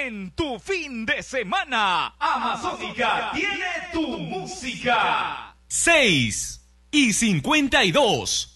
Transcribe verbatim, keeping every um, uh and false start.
en tu fin de semana. Amazónica tiene tu música. seis y cincuenta y dos.